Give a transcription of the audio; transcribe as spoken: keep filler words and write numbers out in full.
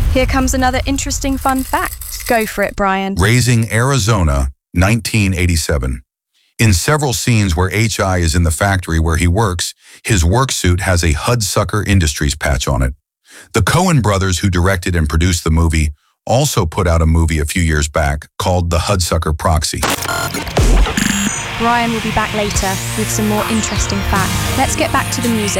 Here comes another interesting fun fact. Go for it, Brian. Raising Arizona, nineteen eighty-seven. In several scenes where H I is in the factory where he works, his work suit has a Hudsucker Industries patch on it. The Coen brothers, who directed and produced the movie, also put out a movie a few years back called The Hudsucker Proxy. Brian will be back later with some more interesting facts. Let's get back to the music.